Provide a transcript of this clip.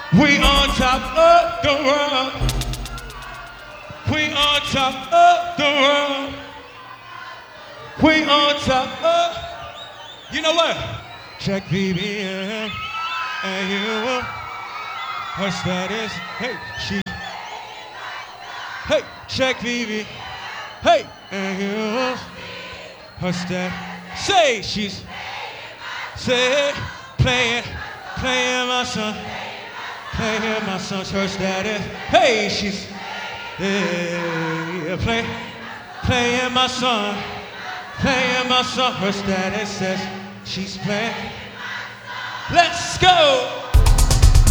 We on top of the world. We on top of the world. We on top of. You know what? Check BBM and you. Her status. Hey, she. Hey, check BB. Hey, and you. Her status. Say she's. Say playing my son. Playing my son's her status. Hey, she's. Yeah, playing my son. Playing my son. Her status says she's playing. Let's go.